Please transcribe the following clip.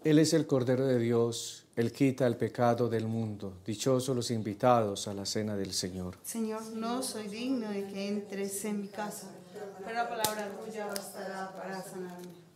Él es el Cordero de Dios, Él quita el pecado del mundo. Dichosos los invitados a la cena del Señor. Señor, no soy digno de que entres en mi casa, pero la palabra tuya bastará para sanarme.